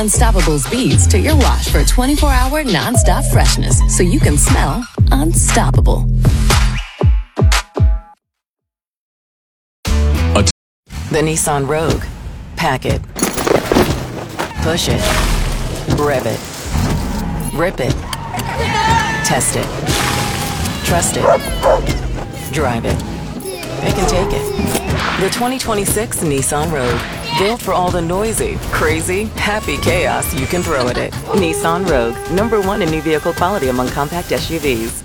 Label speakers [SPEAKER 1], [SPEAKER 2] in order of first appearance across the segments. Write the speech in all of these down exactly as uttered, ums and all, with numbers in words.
[SPEAKER 1] Unstoppable's beads to your wash for twenty-four hour nonstop freshness so you can smell unstoppable. The Nissan Rogue. Pack it. Push it. Rev it. Rip it. Test it. Trust it. Drive it. It can take it. The twenty twenty-six Nissan Rogue. Built for all the noisy, crazy, happy chaos you can throw at it. Nissan Rogue. Number one in new vehicle quality among compact S U Vs.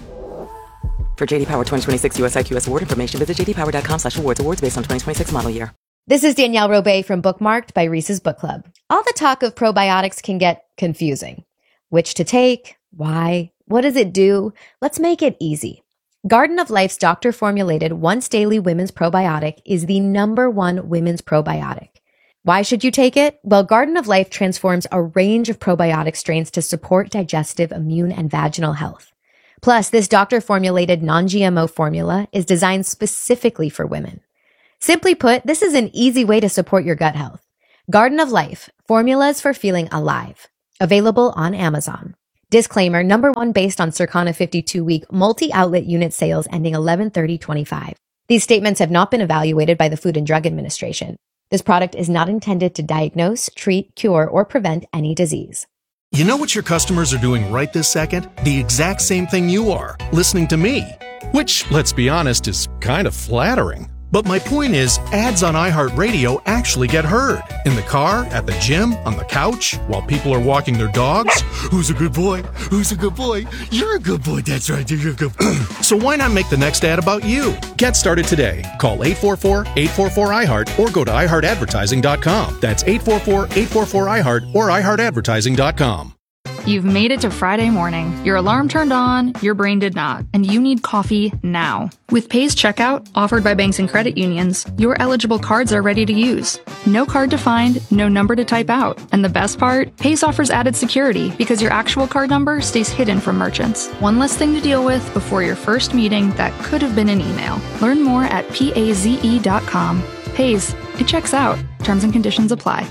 [SPEAKER 1] For J D Power twenty twenty-six U S I Q S award information, visit j d power dot com slash awards. Awards based on twenty twenty-six model year.
[SPEAKER 2] This is Danielle Robay from Bookmarked by Reese's Book Club. All the talk of probiotics can get confusing. Which to take? Why? What does it do? Let's make it easy. Garden of Life's doctor-formulated once-daily women's probiotic is the number one women's probiotic. Why should you take it? Well, Garden of Life transforms a range of probiotic strains to support digestive, immune, and vaginal health. Plus, this doctor-formulated non-G M O formula is designed specifically for women. Simply put, this is an easy way to support your gut health. Garden of Life, formulas for feeling alive. Available on Amazon. Disclaimer, number one based on Circana fifty-two week multi-outlet unit sales ending eleven thirty twenty-five. These statements have not been evaluated by the Food and Drug Administration. This product is not intended to diagnose, treat, cure, or prevent any disease.
[SPEAKER 3] You know what your customers are doing right this second? The exact same thing you are, listening to me. Which, let's be honest, is kind of flattering. But my point is, ads on iHeartRadio actually get heard. In the car, at the gym, on the couch, while people are walking their dogs. Who's a good boy? Who's a good boy? You're a good boy. That's right. You're a good boy. So why not make the next ad about you? Get started today. Call eight four four, eight four four, I heart or go to i heart advertising dot com. That's eight four four, eight four four, I heart or i heart advertising dot com.
[SPEAKER 4] You've made it to Friday morning. Your alarm turned on, your brain did not, and you need coffee now. With Pay's Checkout, offered by banks and credit unions, your eligible cards are ready to use. No card to find, no number to type out. And the best part? Pay's offers added security because your actual card number stays hidden from merchants. One less thing to deal with before your first meeting that could have been an email. Learn more at paze dot com. Pay's, it checks out. Terms and conditions apply.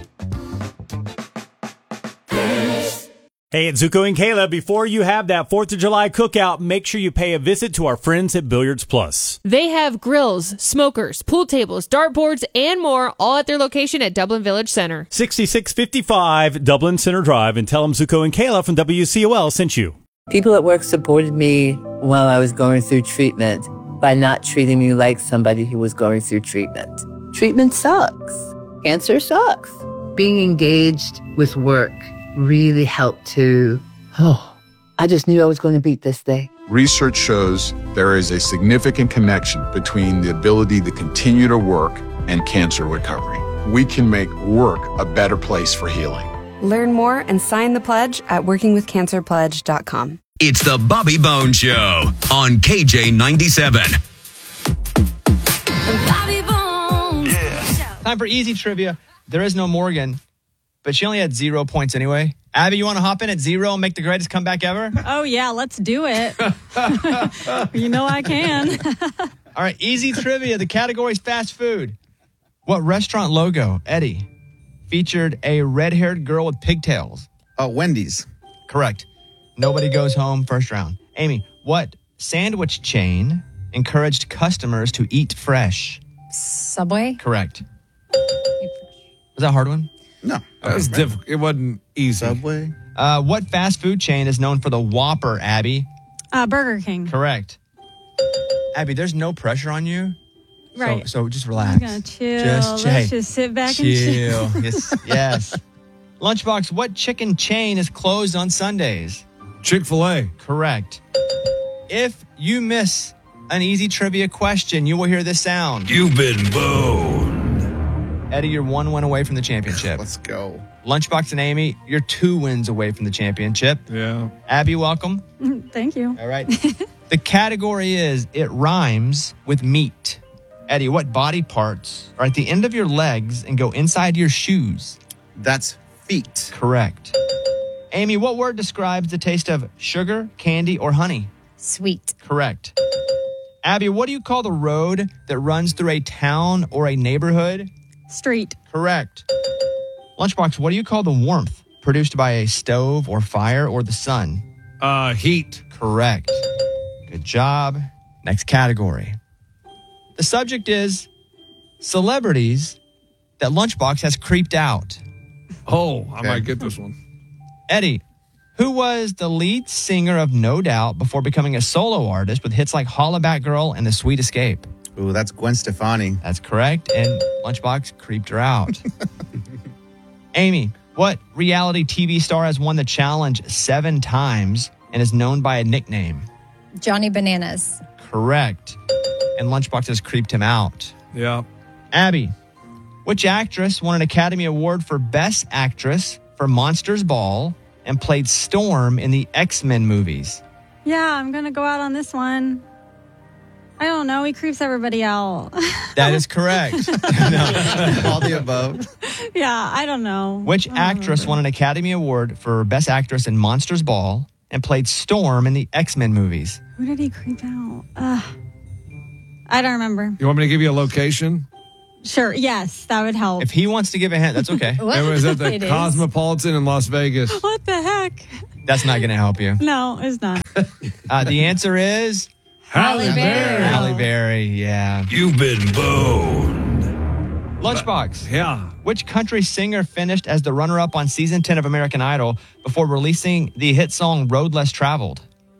[SPEAKER 5] Hey, it's Zuko and Kayla. Before you have that fourth of July cookout, make sure you pay a visit to our friends at Billiards Plus.
[SPEAKER 6] They have grills, smokers, pool tables, dartboards, and more, all at their location at Dublin Village Center.
[SPEAKER 5] sixty-six fifty-five Dublin Center Drive, and tell them Zuko and Kayla from W C O L sent you.
[SPEAKER 7] People at work supported me while I was going through treatment by not treating me like somebody who was going through treatment. Treatment sucks. Cancer sucks. Being engaged with work really helped to, oh, I just knew I was going to beat this thing.
[SPEAKER 8] Research shows there is a significant connection between the ability to continue to work and cancer recovery. We can make work a better place for healing.
[SPEAKER 9] Learn more and sign the pledge at working with cancer pledge dot com.
[SPEAKER 10] It's the Bobby Bones Show on K J ninety-seven.
[SPEAKER 11] Bobby Bones.
[SPEAKER 12] Yeah. Time for easy trivia. There is no Morgan, but she only had zero points anyway. Abby, you want to hop in at zero and make the greatest comeback ever?
[SPEAKER 13] Oh, yeah, let's do it. You know I can.
[SPEAKER 12] All right, easy trivia. The category's fast food. What restaurant logo, Eddie, featured a red-haired girl with pigtails?
[SPEAKER 14] Oh, Wendy's.
[SPEAKER 12] Correct. Nobody goes home first round. Amy, what sandwich chain encouraged customers to eat fresh?
[SPEAKER 13] Subway?
[SPEAKER 12] Correct. Was that a hard one?
[SPEAKER 14] No.
[SPEAKER 15] It was difficult. It wasn't easy.
[SPEAKER 14] Subway?
[SPEAKER 12] Uh, what fast food chain is known for the Whopper, Abby?
[SPEAKER 13] Uh, Burger King.
[SPEAKER 12] Correct. Abby, there's no pressure on you.
[SPEAKER 13] Right.
[SPEAKER 12] So, so just relax.
[SPEAKER 13] I'm going to chill.
[SPEAKER 12] Just,
[SPEAKER 13] Let's
[SPEAKER 12] hey,
[SPEAKER 13] just sit back
[SPEAKER 12] chill.
[SPEAKER 13] and chill.
[SPEAKER 12] yes. yes. Lunchbox, what chicken chain is closed on Sundays?
[SPEAKER 15] Chick-fil-A.
[SPEAKER 12] Correct. If you miss an easy trivia question, you will hear this sound.
[SPEAKER 10] You've been boned.
[SPEAKER 12] Eddie, you're one win away from the championship.
[SPEAKER 14] Let's go.
[SPEAKER 12] Lunchbox and Amy, you're two wins away from the championship.
[SPEAKER 15] Yeah.
[SPEAKER 12] Abby, welcome.
[SPEAKER 13] Thank you.
[SPEAKER 12] All right. The category is it rhymes with meat. Eddie, what body parts are at the end of your legs and go inside your shoes?
[SPEAKER 14] That's feet.
[SPEAKER 12] Correct. Amy, what word describes the taste of sugar, candy, or honey?
[SPEAKER 13] Sweet.
[SPEAKER 12] Correct. Abby, what do you call the road that runs through a town or a neighborhood?
[SPEAKER 13] Street.
[SPEAKER 12] Correct. Lunchbox, what do you call the warmth produced by a stove or fire or the sun?
[SPEAKER 15] Uh, heat.
[SPEAKER 12] Correct. Good job. Next category. The subject is celebrities that Lunchbox has creeped out.
[SPEAKER 15] Oh, I might get this one.
[SPEAKER 12] Eddie, who was the lead singer of No Doubt before becoming a solo artist with hits like Hollaback Girl and The Sweet Escape?
[SPEAKER 14] Ooh, that's Gwen Stefani.
[SPEAKER 12] That's correct. And Lunchbox creeped her out. Amy, what reality T V star has won the challenge seven times and is known by a nickname?
[SPEAKER 16] Johnny Bananas.
[SPEAKER 12] Correct. And Lunchbox has creeped him out.
[SPEAKER 15] Yeah.
[SPEAKER 12] Abby, which actress won an Academy Award for Best Actress for Monsters Ball and played Storm in the X-Men movies?
[SPEAKER 13] Yeah, I'm going to go out on this one. I don't know. He creeps everybody out.
[SPEAKER 12] That is correct.
[SPEAKER 14] All the above.
[SPEAKER 13] Yeah, I don't know.
[SPEAKER 12] Which actress won an Academy Award for Best Actress in Monsters Ball and played Storm in the X-Men movies?
[SPEAKER 13] Who did he creep out? Uh, I don't remember.
[SPEAKER 15] You want me to give you a location?
[SPEAKER 13] Sure. Yes, that would help.
[SPEAKER 12] If he wants to give a hint, that's okay.
[SPEAKER 15] It was at the
[SPEAKER 13] It is.
[SPEAKER 15] Cosmopolitan in Las Vegas.
[SPEAKER 13] What the heck?
[SPEAKER 12] That's not going to help you.
[SPEAKER 13] No, it's not.
[SPEAKER 12] Uh, the answer is
[SPEAKER 13] Halle Berry.
[SPEAKER 12] Halle Berry, yeah.
[SPEAKER 10] You've been boned.
[SPEAKER 12] Lunchbox.
[SPEAKER 15] Yeah.
[SPEAKER 12] Which country singer finished as the runner-up on season ten of American Idol before releasing the hit song Road Less Traveled?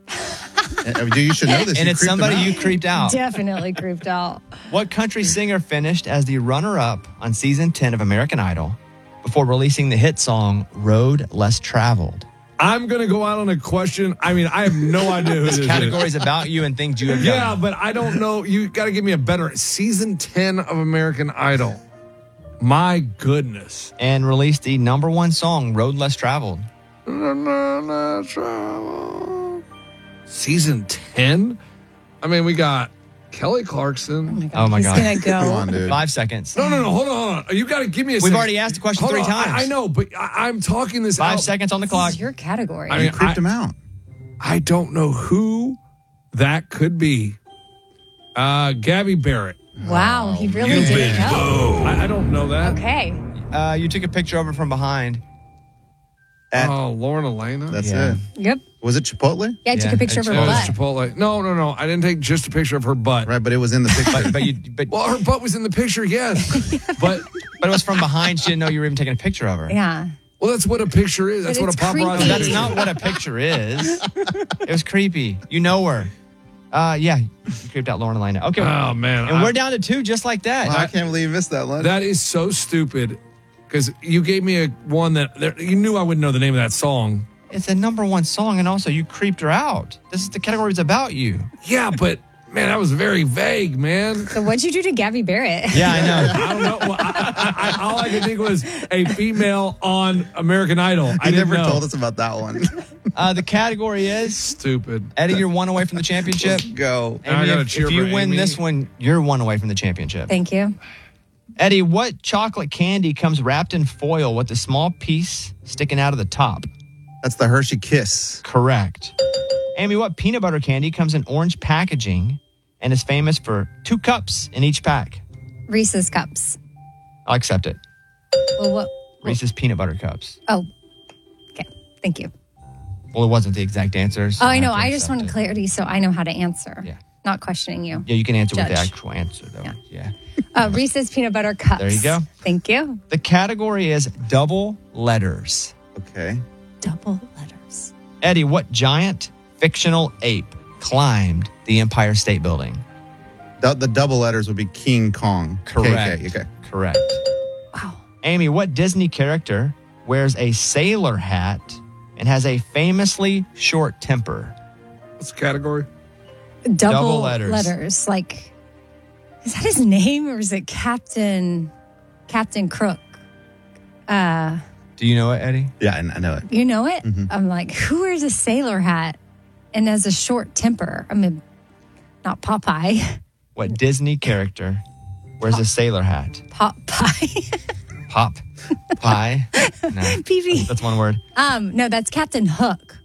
[SPEAKER 14] You should know this.
[SPEAKER 12] And
[SPEAKER 14] You
[SPEAKER 12] it's
[SPEAKER 14] creeped
[SPEAKER 12] somebody
[SPEAKER 14] him out.
[SPEAKER 12] you creeped out.
[SPEAKER 16] Definitely creeped out.
[SPEAKER 12] What country singer finished as the runner-up on season ten of American Idol before releasing the hit song Road Less Traveled?
[SPEAKER 15] I'm going to go out on a question. I mean, I have no idea who
[SPEAKER 12] This
[SPEAKER 15] this
[SPEAKER 12] category
[SPEAKER 15] is.
[SPEAKER 12] is about you and things you have done.
[SPEAKER 15] Yeah, but I don't know. You got to give me a better season ten of American Idol. My goodness.
[SPEAKER 12] And released the number one song, Road Less Traveled.
[SPEAKER 15] Season ten? I mean, we got Kelly Clarkson.
[SPEAKER 12] Oh, my
[SPEAKER 16] He's
[SPEAKER 12] God.
[SPEAKER 16] gonna go.
[SPEAKER 14] Come on, dude.
[SPEAKER 12] Five seconds.
[SPEAKER 15] No, no, no. Hold on, hold on. You got to give me a
[SPEAKER 12] We've
[SPEAKER 15] second.
[SPEAKER 12] already asked the question
[SPEAKER 15] Hold
[SPEAKER 12] three
[SPEAKER 15] on, I-
[SPEAKER 12] times.
[SPEAKER 15] I, know, but I, I'm talking this
[SPEAKER 12] Five
[SPEAKER 15] out.
[SPEAKER 12] seconds on the
[SPEAKER 16] This
[SPEAKER 12] clock.
[SPEAKER 16] is your category.
[SPEAKER 15] I
[SPEAKER 14] You
[SPEAKER 15] mean,
[SPEAKER 14] creeped
[SPEAKER 15] I-
[SPEAKER 14] him out.
[SPEAKER 15] I don't know who that could be. Uh, Gabby Barrett.
[SPEAKER 16] wow, he really
[SPEAKER 10] You've
[SPEAKER 16] didn't
[SPEAKER 10] been
[SPEAKER 16] know.
[SPEAKER 10] boned.
[SPEAKER 15] I, I don't know that.
[SPEAKER 16] Okay.
[SPEAKER 12] Uh, you took a picture of her from behind.
[SPEAKER 14] At-
[SPEAKER 15] Oh, Lauren Elena.
[SPEAKER 14] That's
[SPEAKER 12] Yeah.
[SPEAKER 14] it.
[SPEAKER 16] Yep.
[SPEAKER 14] Was it Chipotle?
[SPEAKER 16] Yeah, I took
[SPEAKER 12] Yeah,
[SPEAKER 16] a picture of her
[SPEAKER 12] it's-
[SPEAKER 15] Oh,
[SPEAKER 16] butt.
[SPEAKER 15] it's Chipotle. No, no, no. I didn't take just a picture of her butt.
[SPEAKER 14] Right, but it was in the picture.
[SPEAKER 12] But, but, you, but,
[SPEAKER 15] Well, her butt was in the picture, yes. but
[SPEAKER 12] but it was from behind. She didn't know you were even taking a picture of her.
[SPEAKER 16] Yeah.
[SPEAKER 15] well, that's what a picture is. That's
[SPEAKER 16] But
[SPEAKER 15] what a
[SPEAKER 16] it's creepy.
[SPEAKER 15] paparazzi
[SPEAKER 12] That's
[SPEAKER 15] is.
[SPEAKER 12] not what a picture is. It was creepy. You know her. Uh, yeah, you creeped out Lauren Elena. Okay.
[SPEAKER 15] Oh man,
[SPEAKER 12] And
[SPEAKER 15] I-
[SPEAKER 12] we're down to two just like that.
[SPEAKER 14] Wow, I can't believe you missed that lunch.
[SPEAKER 15] that is so stupid. Because you gave me a one that there, you knew I wouldn't know the name of that song.
[SPEAKER 12] It's a number one song, and also you creeped her out. This is the category is about you.
[SPEAKER 15] Yeah, but man, that was very vague, man.
[SPEAKER 16] So what'd you do to Gabby Barrett?
[SPEAKER 12] Yeah, I know.
[SPEAKER 15] I don't know. Well, I, I, I, all I could think was a female on American Idol. I
[SPEAKER 14] He
[SPEAKER 15] didn't
[SPEAKER 14] never
[SPEAKER 15] know.
[SPEAKER 14] told us about that one.
[SPEAKER 12] Uh, the category is
[SPEAKER 15] Stupid.
[SPEAKER 12] Eddie. You're one away from the championship.
[SPEAKER 14] Go.
[SPEAKER 15] Now I
[SPEAKER 12] Amy,
[SPEAKER 15] gotta
[SPEAKER 12] if,
[SPEAKER 15] cheer
[SPEAKER 12] if you
[SPEAKER 15] for
[SPEAKER 12] win
[SPEAKER 15] Amy.
[SPEAKER 12] this one, you're one away from the championship.
[SPEAKER 16] Thank you.
[SPEAKER 12] Eddie, what chocolate candy comes wrapped in foil with a small piece sticking out of the top?
[SPEAKER 14] That's the Hershey Kiss.
[SPEAKER 12] Correct. Amy, what peanut butter candy comes in orange packaging and is famous for two cups in each pack?
[SPEAKER 16] Reese's Cups.
[SPEAKER 12] I'll accept it.
[SPEAKER 16] Well, what?
[SPEAKER 12] Reese's peanut butter cups.
[SPEAKER 16] Oh, okay. Thank you.
[SPEAKER 12] Well, it wasn't the exact answer. so
[SPEAKER 16] Oh, I know.
[SPEAKER 12] have to
[SPEAKER 16] I just
[SPEAKER 12] accept
[SPEAKER 16] wanted
[SPEAKER 12] it.
[SPEAKER 16] clarity so I know how to answer.
[SPEAKER 12] Yeah.
[SPEAKER 16] Not questioning you.
[SPEAKER 12] Yeah, you can answer with the
[SPEAKER 16] Judge.
[SPEAKER 12] actual answer, though.
[SPEAKER 16] Yeah.
[SPEAKER 12] Yeah.
[SPEAKER 16] Uh, Reese's Peanut Butter Cups.
[SPEAKER 12] There you go.
[SPEAKER 16] Thank you.
[SPEAKER 12] The category is double letters.
[SPEAKER 14] Okay.
[SPEAKER 16] Double letters.
[SPEAKER 12] Eddie, what giant fictional ape climbed the Empire State Building?
[SPEAKER 14] The, the double letters would be King Kong.
[SPEAKER 12] Correct.
[SPEAKER 14] K K, okay.
[SPEAKER 12] Correct.
[SPEAKER 16] Wow.
[SPEAKER 12] Amy, what Disney character wears a sailor hat and has a famously short temper?
[SPEAKER 15] What's the category?
[SPEAKER 16] Double,
[SPEAKER 12] Double letters.
[SPEAKER 16] letters. Like, is that his name or is it Captain Captain Crook? Uh,
[SPEAKER 12] Do you know it, Eddie?
[SPEAKER 14] Yeah, I, I know it.
[SPEAKER 16] you know it?
[SPEAKER 14] Mhm.
[SPEAKER 16] I'm like, who wears a sailor hat and has a short temper? I mean, not Popeye.
[SPEAKER 12] What Disney character wears a sailor hat?
[SPEAKER 16] Popeye.
[SPEAKER 12] Pop pie? No,
[SPEAKER 16] P V.
[SPEAKER 12] that's one word.
[SPEAKER 16] Um, no, that's Captain Hook.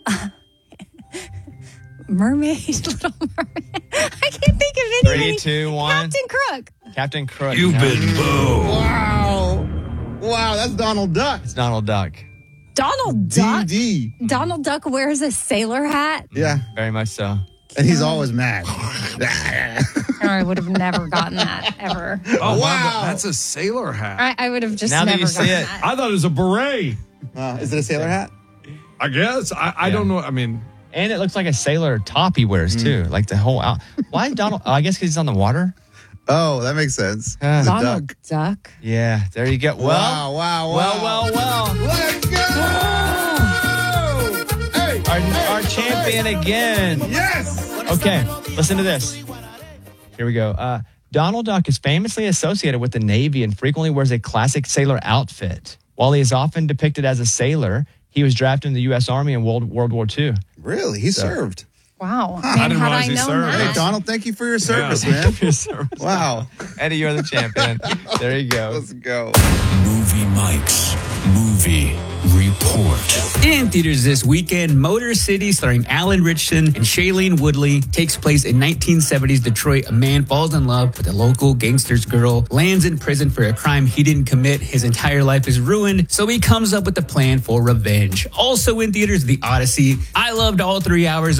[SPEAKER 16] Mermaid, Little Mermaid. I can't think of
[SPEAKER 12] Three,
[SPEAKER 16] anybody.
[SPEAKER 12] two, one.
[SPEAKER 16] Captain Crook.
[SPEAKER 12] Captain Crook.
[SPEAKER 10] You've
[SPEAKER 12] No.
[SPEAKER 10] been boned.
[SPEAKER 14] Wow. Wow, that's Donald Duck.
[SPEAKER 12] It's Donald Duck.
[SPEAKER 16] Donald Duck.
[SPEAKER 14] D D.
[SPEAKER 16] Donald Duck wears a sailor hat.
[SPEAKER 14] Yeah.
[SPEAKER 12] Very much so.
[SPEAKER 14] And he's always mad.
[SPEAKER 16] I would have never gotten that ever.
[SPEAKER 15] Oh, wow. That's a sailor hat.
[SPEAKER 16] I, I would have just
[SPEAKER 12] Now that
[SPEAKER 16] never
[SPEAKER 12] you see
[SPEAKER 16] gotten
[SPEAKER 12] it,
[SPEAKER 16] that.
[SPEAKER 15] I thought it was a beret.
[SPEAKER 14] Uh, is it a sailor hat?
[SPEAKER 15] I guess. I, I
[SPEAKER 12] Yeah.
[SPEAKER 15] don't know. I mean,
[SPEAKER 12] And it looks like a sailor top he wears, too. Like the whole out. Why Donald? Oh, I guess because he's on the water.
[SPEAKER 14] Oh, that makes sense.
[SPEAKER 12] Uh,
[SPEAKER 14] He's a
[SPEAKER 16] Donald
[SPEAKER 14] duck.
[SPEAKER 16] Duck.
[SPEAKER 12] Yeah, there you go. Well,
[SPEAKER 14] Wow, wow, wow.
[SPEAKER 12] well, well, well.
[SPEAKER 14] Let's go! Hey,
[SPEAKER 12] Our,
[SPEAKER 14] hey,
[SPEAKER 12] our champion
[SPEAKER 14] hey.
[SPEAKER 12] again.
[SPEAKER 14] Yes!
[SPEAKER 12] Okay, listen to this. Here we go. Uh, Donald Duck is famously associated with the Navy and frequently wears a classic sailor outfit. While he is often depicted as a sailor, he was drafted in the U S Army in World, World War Two.
[SPEAKER 14] Really? He
[SPEAKER 12] So-
[SPEAKER 14] served.
[SPEAKER 16] Wow.
[SPEAKER 15] I
[SPEAKER 16] Man,
[SPEAKER 15] didn't
[SPEAKER 16] had
[SPEAKER 15] realize
[SPEAKER 16] I
[SPEAKER 15] he
[SPEAKER 16] known
[SPEAKER 15] served.
[SPEAKER 16] that.
[SPEAKER 14] Hey, Donald, thank you for your service,
[SPEAKER 15] Yeah.
[SPEAKER 14] man. Wow.
[SPEAKER 12] Eddie, you're the champion. There you go.
[SPEAKER 14] Let's go.
[SPEAKER 10] Movie Mike's Movie Report.
[SPEAKER 17] In theaters this weekend, Motor City, starring Alan Ritchson and Shailene Woodley, takes place in nineteen seventies Detroit. A man falls in love with a local gangster's girl, lands in prison for a crime he didn't commit. His entire life is ruined, so he comes up with a plan for revenge. Also in theaters, The Odyssey. I loved all three hours